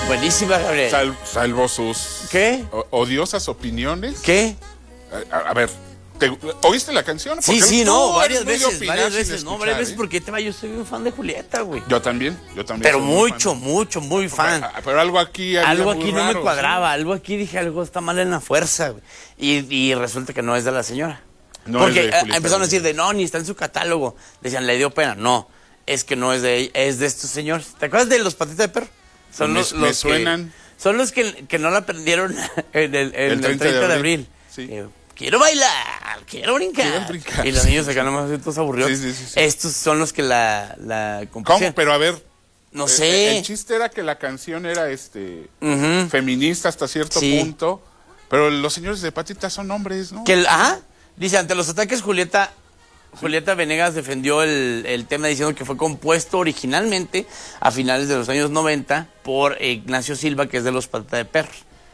Buenísima, Gabriel. Salvo sus... ¿Qué? Odiosas opiniones. ¿Qué? A ver, ¿oíste la canción? Sí, no, varias varias veces, varias veces, porque yo soy un fan de Julieta, güey. Yo también. Pero muy fan. Pero algo aquí no me cuadraba, ¿sí? Algo aquí dije, algo está mal en la fuerza, güey. Y resulta que no es de la señora. No, porque es de Julieta, empezaron a decir no, ni está en su catálogo. Decían, le dio pena. No, es que no es de ella, es de estos señores. ¿Te acuerdas de los Patitas de Perro? Son me suenan. Son los que no la aprendieron en el 30 de abril. Sí. Quiero bailar, quiero brincar. Y los niños acá nomás todos aburridos. Sí. Estos son los que la compusieron. ¿Cómo? Pero a ver. No sé. El chiste era que la canción era feminista hasta cierto punto. Pero los señores de Patitas son hombres, ¿no? Dice, ante los ataques Julieta Venegas defendió el tema diciendo que fue compuesto originalmente a finales de los años 90 por Ignacio Silva, que es de los Patitas de Perro.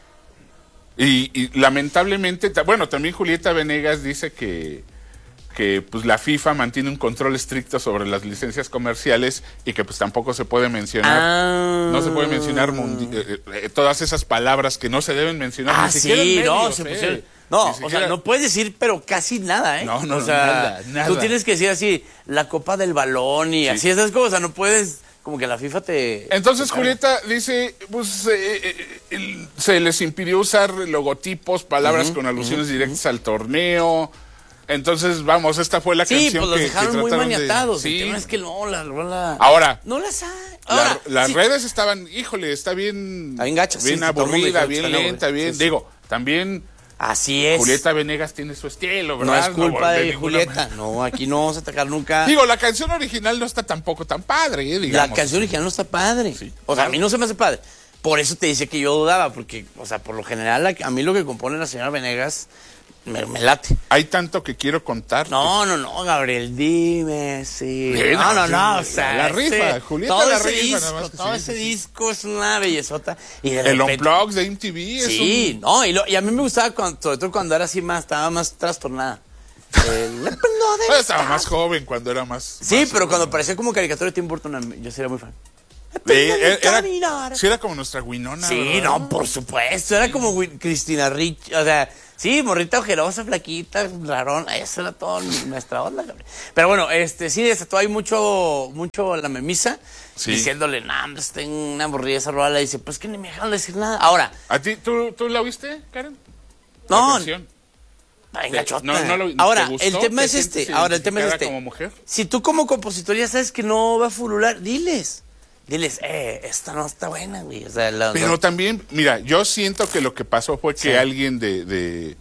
Y lamentablemente, bueno, también Julieta Venegas dice que pues la FIFA mantiene un control estricto sobre las licencias comerciales y que pues tampoco se puede mencionar, no se puede mencionar todas esas palabras que no se deben mencionar. Ni siquiera en medios, no puedes decir, pero casi nada, ¿eh? No, nada. Tú tienes que decir así, la Copa del Balón y así esas cosas, no puedes, como que la FIFA Entonces Julieta dice, pues se les impidió usar logotipos, palabras con alusiones directas al torneo. Entonces, vamos, esta fue la canción pues los dejaron muy maniatados. Sí. El tema es que no, la Ahora. No las hay. Las redes estaban, híjole, está bien gachas, bien aburrida, bien lenta, bien. Digo, también. Así es. Julieta Venegas tiene su estilo, ¿verdad? No es culpa de Julieta. No, aquí no vamos a atacar nunca. Digo, la canción original no está tampoco tan padre, digamos. La canción original no está padre. Sí, a mí no se me hace padre. Por eso te dice que yo dudaba, porque, por lo general, a mí lo que compone la señora Venegas me late. Hay tanto que quiero contar. No, Gabriel, dime, sí. O sea, la rifa, Julieta todo la ese rifa. Disco, todo ese disco es una bellezota. Y de el repente, Unplugged de MTV es y a mí me gustaba, sobre todo cuando era así estaba más trastornada. Estaba más joven cuando era más... Sí, más pero cuando parecía como caricatura de Tim Burton, yo sería muy fan. Era como nuestra Winona. Sí, ¿verdad? No, por supuesto. Era como Cristina Ricci. O sea, sí, morrita ojerosa, flaquita, rarón. Eso era todo nuestra onda, Gabriel. Pero bueno, sí, desató ahí mucho la memisa. Sí. Diciéndole, pues tengo una aburrida esa rola. Y dice, pues que ni me dejaron decir nada. Ahora. ¿A ti, tú la viste, Karen? No. Engachota. Ahora, el tema es este. Como mujer? Si tú como compositor ya sabes que no va a fulular, diles, esta no está buena, güey. O sea, pero también, mira, yo siento que lo que pasó fue que alguien del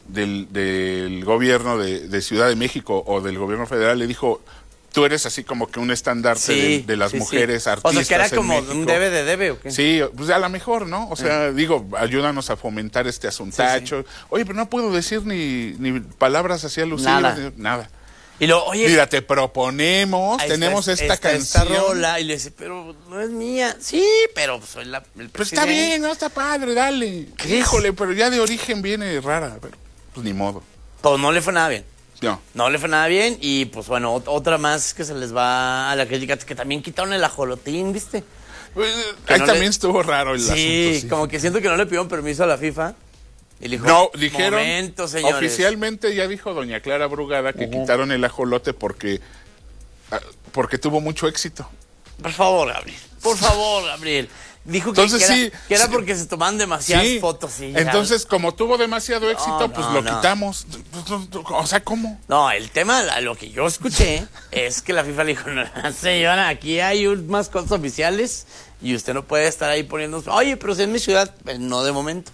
gobierno de Ciudad de México o del gobierno federal le dijo, tú eres así como que un estandarte de las mujeres artistas. O sea, que era como México. un debe o qué. Sí, pues a lo mejor, ¿no? O sea, ayúdanos a fomentar este asuntacho. Sí. Oye, pero no puedo decir ni palabras así alusivas, nada. Y luego, oye, mira, te proponemos, tenemos esta canción. Esta rola, y le dice, pero no es mía. Sí, pero soy el presidente. Pues está bien, no está padre, dale. Híjole, pero ya de origen viene rara, pero pues ni modo. Pues no le fue nada bien. No le fue nada bien y pues bueno, otra más que se les va a la crítica, que también quitaron el ajolotín, ¿viste? Ahí también estuvo raro el asunto. Sí, como que siento que no le pidieron permiso a la FIFA. Y dijo, no, dijeron, señores. Oficialmente ya dijo doña Clara Brugada que quitaron el ajolote porque tuvo mucho éxito. Por favor, Gabriel. Dijo que era porque se tomaban demasiadas fotos. Entonces, como tuvo demasiado éxito, lo quitamos. O sea, ¿cómo? No, el tema, lo que yo escuché, es que la FIFA le dijo, no, señora, aquí hay más cosas oficiales y usted no puede estar ahí poniendo... Oye, pero si es mi ciudad, no de momento.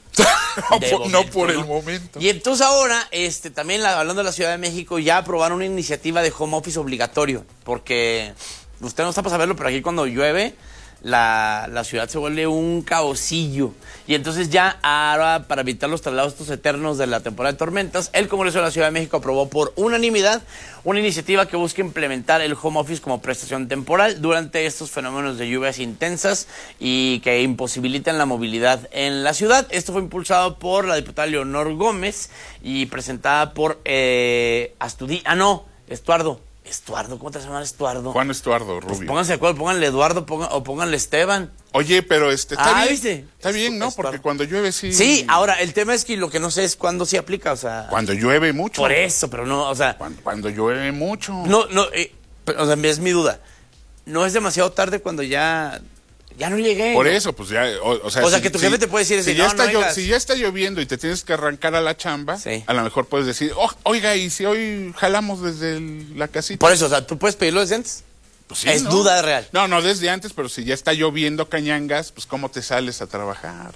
No por el momento. Y entonces ahora, también hablando de la Ciudad de México, ya aprobaron una iniciativa de home office obligatorio, porque usted no está para saberlo, pero aquí cuando llueve, la ciudad se vuelve un caosillo. Y entonces ya ahora, para evitar los traslados estos eternos de la temporada de tormentas, el Congreso de la Ciudad de México aprobó por unanimidad una iniciativa que busca implementar el home office como prestación temporal durante estos fenómenos de lluvias intensas y que imposibilitan la movilidad en la ciudad. Esto fue impulsado por la diputada Leonor Gómez y presentada por Estuardo Estuardo, ¿cómo te vas a llamar Estuardo? Juan Estuardo Pues Rubio. pónganse de acuerdo, pónganle Eduardo o pónganle Esteban. Oye, pero está bien. ¿viste? Está bien, ¿no? Estuardo. Porque cuando llueve sí. Sí, ahora, el tema es que lo que no sé es cuándo sí aplica, o sea... Cuando llueve mucho. Por eso, pero no, o sea... Cuando llueve mucho. No, pero, o sea, es mi duda. No es demasiado tarde cuando ya no llegué. Por ¿no? eso, pues ya, o sea, O sea, que tu jefe te puede decir, si no, ya está no vengas. si ya está lloviendo y te tienes que arrancar a la chamba, Sí. a lo mejor puedes decir, oiga, ¿y si hoy jalamos desde la casita? Por eso, o sea, tú puedes pedirlo desde antes. Pues sí, es ¿no? duda real. No, desde antes, pero si ya está lloviendo cañangas, pues ¿cómo te sales a trabajar?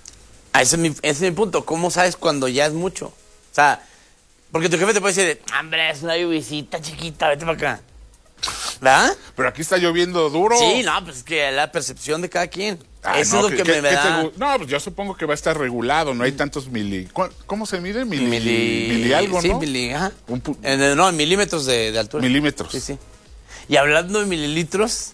Ese es mi punto. ¿Cómo sabes cuando ya es mucho? O sea, porque tu jefe te puede decir, hombre, es una lluvisita chiquita, vete para acá. ¿Verdad? Pero aquí está lloviendo duro. Sí, no, pues es que la percepción de cada quien. Ah, Eso no, es lo que me da. No, pues yo supongo que va a estar regulado, no hay tantos ¿Cómo se mide? Mili algo, sí, ¿no? ajá. Un No, en milímetros de altura. Milímetros. Sí, sí. Y hablando de mililitros,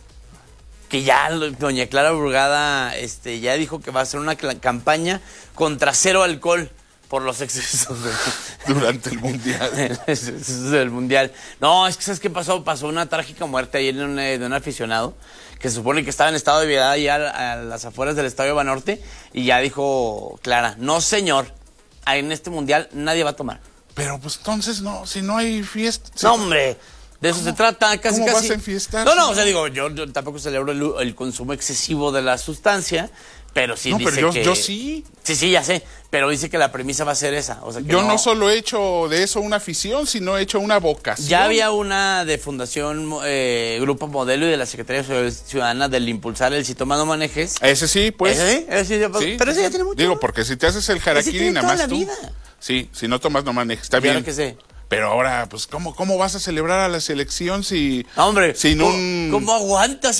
que ya doña Clara Brugada ya dijo que va a hacer una campaña contra cero alcohol por los excesos Durante el Mundial. del Mundial. No, es que ¿sabes qué pasó? Pasó una trágica muerte ayer de un aficionado que se supone que estaba en estado de ebriedad ya a las afueras del Estadio Banorte y ya dijo Clara, no señor, en este Mundial nadie va a tomar. Pero pues entonces no, si no hay fiesta. No, hombre, de eso se trata, casi. ¿Cómo vas a enfiestar? No, o sea, digo, yo tampoco celebro el consumo excesivo de la sustancia, pero sí dice pero que... yo sí. Sí, ya sé, pero dice que la premisa va a ser esa. O sea, que Yo no solo he hecho de eso una afición, sino he hecho una vocación. Ya había una de Fundación Grupo Modelo y de la Secretaría de Seguridad Ciudadana del impulsar el Si Toma No Manejes. Ese sí, pues. Ese sí, ya pasó. Sí, Pero ese ya tiene mucho. Digo, porque si te haces el Ese harakiri tiene nada toda más la tú. vida. Sí, si no tomas no manejes, está Claro bien. que sí. Pero ahora, pues, ¿cómo vas a celebrar a la selección si... No, hombre, sin ¿cómo aguantas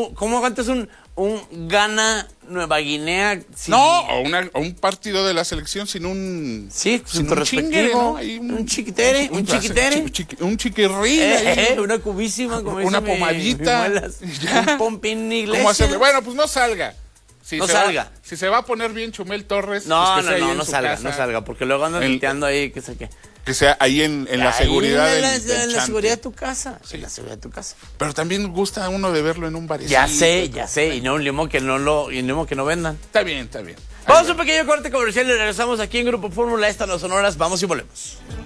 un Ghana Nueva Guinea? No, o un partido de la selección sin un... Sí, sin su un chingue, respectivo, ¿no? Ahí un chiquitere. un chiquirrín. ahí. Una cubísima, como una dice pomadita. mi muelas. Ya. Un pompín iglesia. ¿Cómo hacerle? Bueno, pues no salga. Si No se salga. Si se va a poner bien Chumel Torres, No, pues que sea ahí en no su salga, casa, no salga, porque luego andan tuiteando ahí, que sé qué. Que sea ahí en la Ahí seguridad en del la chante. seguridad de tu casa. Sí. En la seguridad de tu casa. Pero también gusta a uno de verlo en un barecito. Ya sé, y no un limón que no vendan. Está bien. Vamos a un pequeño corte comercial y regresamos aquí en Grupo Fórmula, esta no Sonoras, vamos y volvemos.